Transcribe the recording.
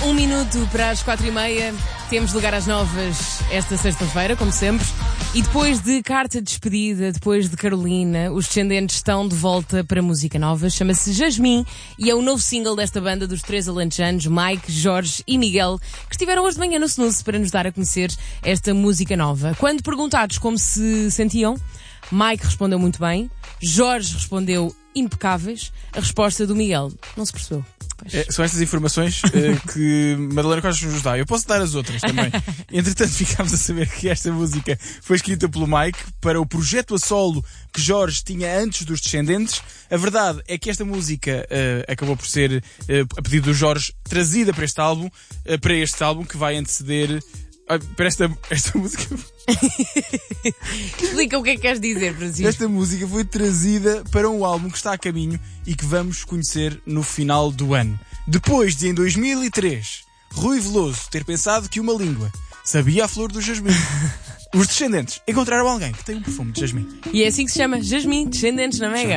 Um minuto para as 4h30. Temos lugar às novas esta sexta-feira, como sempre. E depois de Carta de Despedida, depois de Carolina, os Descendentes estão de volta para música nova. Chama-se Jasmim e é o novo single desta banda dos três alentejanos, Mike, Jorge e Miguel, que estiveram hoje de manhã no Snooze para nos dar a conhecer esta música nova. Quando perguntados como se sentiam, Mike respondeu muito bem, Jorge respondeu impecáveis, a resposta do Miguel não se percebeu. São estas informações que Madalena Costa nos dá. Eu posso dar as outras também. Entretanto, ficámos a saber que esta música foi escrita pelo Mike para o projeto a solo que Jorge tinha antes dos Descendentes. A verdade é que esta música acabou por ser, a pedido do Jorge, trazida para este álbum que vai anteceder para esta música. Explica o que é que queres dizer, Francisco. Esta música foi trazida para um álbum que está a caminho e que vamos conhecer no final do ano. Depois de, em 2003, Rui Veloso ter pensado que uma língua sabia a flor do jasmim, os Descendentes encontraram alguém que tem um perfume de jasmim. E é assim que se chama, Jasmim, Descendentes na Mega.